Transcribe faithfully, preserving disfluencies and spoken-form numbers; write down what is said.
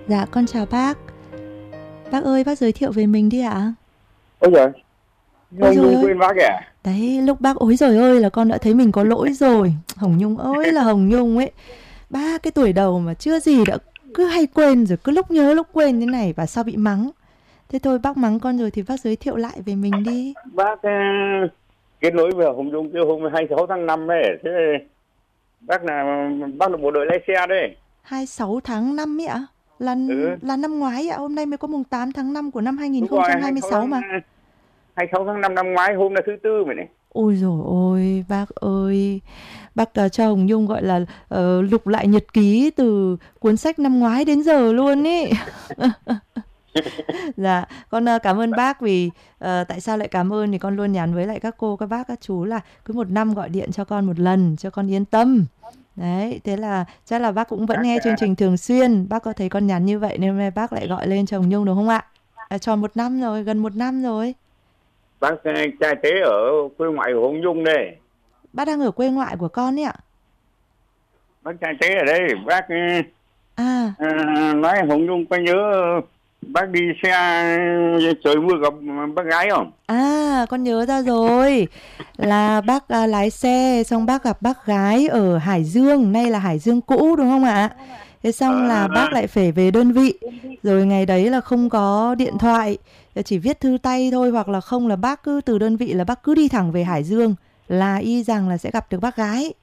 Dạ con chào bác. Bác ơi, bác giới thiệu về mình đi ạ. Ôi giời, Ôi Hồng rồi Nhung ơi. quên bác kìa. Đấy, lúc bác ối rồi ơi là con đã thấy mình có lỗi rồi. Hồng Nhung ơi là Hồng Nhung ấy. Ba cái tuổi đầu mà chưa gì đã cứ hay quên, rồi cứ lúc nhớ lúc quên thế này, và sao bị mắng. Thế thôi bác mắng con rồi thì bác giới thiệu lại về mình đi. Bác ờ, kết nối với Hồng Nhung từ hôm hai mươi sáu tháng năm đấy. Thế bác là bác là bộ đội lái xe đấy. hai mươi sáu tháng năm ấy ạ? Là Ừ, là năm ngoái ạ, hôm nay mới có mùng tám tháng năm của năm đúng rồi, hai không hai sáu hai mươi sáu tháng mà. hai mươi sáu tháng năm năm ngoái, hôm là thứ tư vậy này. Ôi dồi ôi, bác ơi, bác uh, cho Hồng Nhung gọi là uh, lục lại nhật ký từ cuốn sách năm ngoái đến giờ luôn ý. Dạ, con uh, cảm ơn bác vì uh, tại sao lại cảm ơn thì con luôn nhắn với lại các cô, các bác, các chú là cứ một năm gọi điện cho con một lần cho con yên tâm. Đấy, thế là chắc là bác cũng vẫn Bác nghe chương ờ, trình thường xuyên. Bác có thấy con nhắn như vậy nên hôm nay bác lại gọi lên cho Hồng Nhung đúng không ạ? À, tròn một năm rồi, gần một năm rồi. bác ờ, trai tế ở quê ngoại của Hồng Nhung đây. Bác đang ở quê ngoại của con ấy ạ? Bác trai tế ở đây, bác ờ, À, ờ, nói Hồng Nhung có nhớ bác đi xe trời mưa gặp bác gái không? à, con nhớ ra rồi. Là bác à, lái xe xong bác gặp bác gái ở Hải Dương, nay là Hải Dương cũ đúng không ạ? Thế xong là Ờ, bác lại phải về đơn vị. Rồi ngày đấy là không có điện thoại, chỉ viết thư tay thôi, hoặc là không là bác cứ từ đơn vị là bác cứ đi thẳng về Hải Dương là y rằng là sẽ gặp được bác gái.